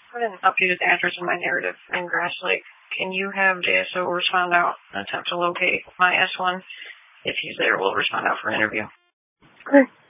Go ahead and updated the address of my narrative in Grass Lake. Can you have JSO respond out and attempt to locate my S1? If he's there, we'll respond out for an interview. Okay.